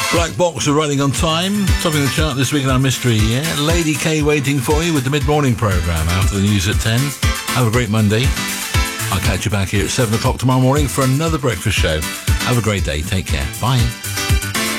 Black Box are running on time, topping the chart this week in our mystery year. Lady K waiting for you with the mid-morning programme after the news at 10. Have a great Monday. I'll catch you back here at 7 o'clock tomorrow morning for another breakfast show. Have a great day. Take care. Bye.